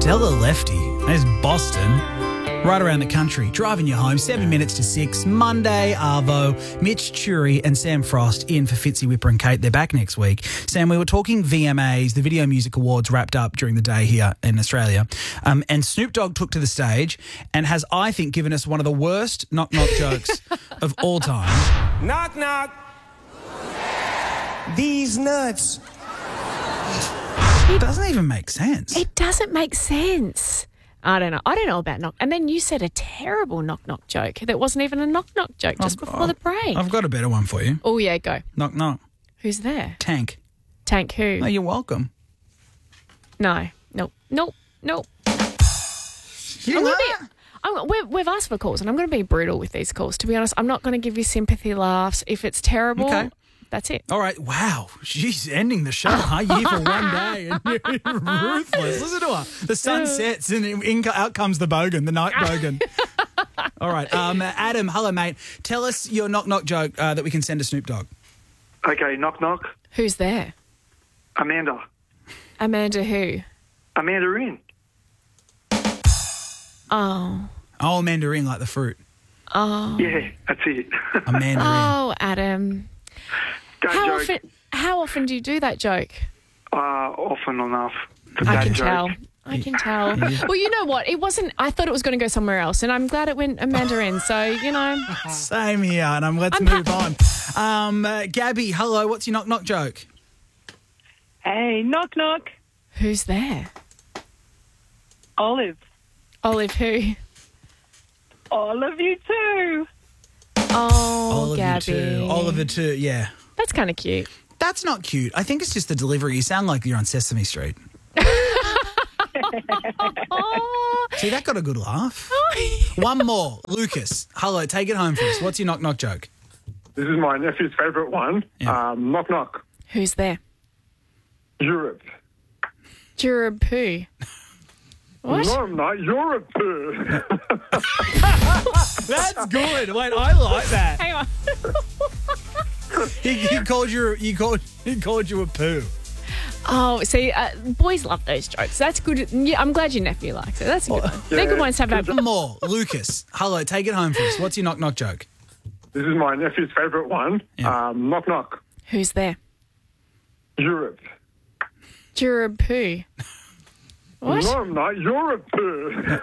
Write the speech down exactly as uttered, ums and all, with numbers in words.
Stellar Lefty. There's Boston. Right around the country, driving you home, seven minutes to six. Monday, Arvo, Mitch Churi and Sam Frost in for Fitzy, Whipper and Kate. They're back next week. Sam, we were talking V M As, the Video Music Awards wrapped up during the day here in Australia. Um, and Snoop Dogg took to the stage and has, I think, given us one of the worst knock-knock jokes of all time. Knock, knock. These nuts. It doesn't even make sense. It doesn't make sense. I don't know. I don't know about knock. And then you said a terrible knock-knock joke that wasn't even a knock-knock joke just I've, before I've, the break. I've got a better one for you. Oh, yeah, go. Knock, knock. Who's there? Tank. Tank who? Oh, you're welcome. No. Nope. Nope. Nope. You I'm didn't gonna know be, that? I'm, we've, we've asked for calls, and I'm going to be brutal with these calls. To be honest, I'm not going to give you sympathy laughs. If it's terrible, Okay. that's it. All right. Wow. She's ending the show, huh? You for one day. And you're ruthless. Listen to her. The sun sets and in, in, out comes the bogan, the night bogan. All right. Um, Adam, hello, mate. Tell us your knock-knock joke uh, that we can send to Snoop Dogg. Okay, knock knock. Who's there? Amanda. Amanda who? Amanda in. Oh. Oh, mandarin like the fruit. Oh. Yeah, that's it. A mandarin. Oh, Adam. Dad How joke. often, how often do you do that joke? Uh, often enough. The I dad can joke. tell. I can tell. Well, you know what? It wasn't. I thought it was going to go somewhere else, and I'm glad it went a mandarin. So you know, Same here, and um, let's I'm move ha- on. Um, uh, Gabby, hello. What's your knock-knock joke? Hey, knock knock. who's there? Olive. Olive who? All of you too. Oh, Oliver Gabby. too. Oliver too. Yeah, That's kind of cute. that's not cute. I think it's just the delivery. You sound like you're on Sesame Street. Oh. See, that got a good laugh. One more, Lucas. Hello, take it home for us. What's your knock-knock joke? This is my nephew's favourite one. Yeah. Um, knock knock. Who's there? Europe. Durab who? What? No, I'm not. Europe. That's good. Wait, I like that. Hang on. He, he called you. He called. He called you a poo. Oh, see, uh, boys love those jokes. That's good. Yeah, I'm glad your nephew likes it. That's a good one. They're good ones to have. One more, Lucas. Hello, take it home for us. What's your knock-knock joke? This is my nephew's favourite one. Yeah. Um, knock knock. Who's there? Europe. Durab who? What? No, I'm not. Europe.